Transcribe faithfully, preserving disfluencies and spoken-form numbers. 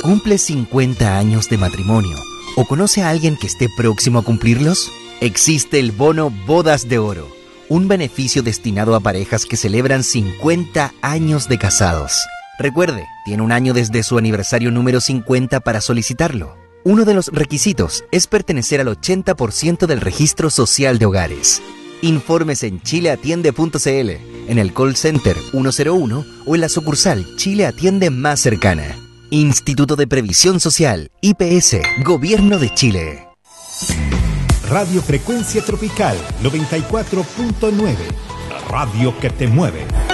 ¿Cumple cincuenta años de matrimonio o conoce a alguien que esté próximo a cumplirlos? Existe el bono Bodas de Oro, un beneficio destinado a parejas que celebran cincuenta años de casados. Recuerde, tiene un año desde su aniversario número cincuenta para solicitarlo. Uno de los requisitos es pertenecer al ochenta por ciento del registro social de hogares. Informes en chile atiende punto c l, en el call center ciento uno o en la sucursal Chile Atiende más cercana. Instituto de Previsión Social, I P S, Gobierno de Chile. Radio Frecuencia Tropical noventa y cuatro punto nueve, la radio que te mueve.